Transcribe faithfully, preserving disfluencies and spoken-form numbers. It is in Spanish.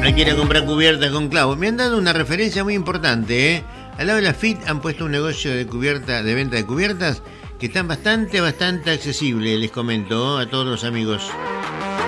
Hay que ir a comprar cubiertas con clavos. Me han dado una referencia muy importante, ¿eh? Al lado de la F I T han puesto un negocio de cubierta, de venta de cubiertas que están bastante, bastante accesibles, les comento a todos los amigos.